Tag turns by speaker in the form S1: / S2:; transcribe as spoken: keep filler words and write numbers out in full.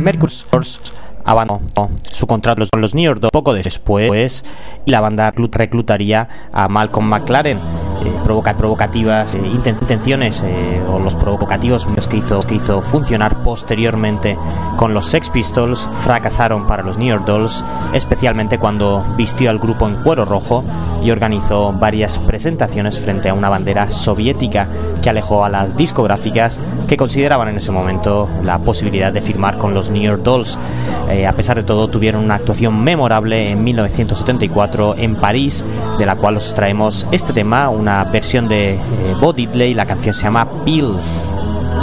S1: Mercury abandonó su contrato con los New York Dolls poco después y la banda reclutaría a Malcolm McLaren. Eh, provoca, provocativas eh, intenciones eh, o los provocativos que hizo, que hizo funcionar posteriormente con los Sex Pistols fracasaron para los New York Dolls, especialmente cuando vistió al grupo en cuero rojo y organizó varias presentaciones frente a una bandera soviética que alejó a las discográficas que consideraban en ese momento la posibilidad de firmar con los New York Dolls. Eh, a pesar de todo, tuvieron una actuación memorable en mil novecientos setenta y cuatro en París, de la cual os traemos este tema, una versión de eh, Bo Diddley. La canción se llama Pills.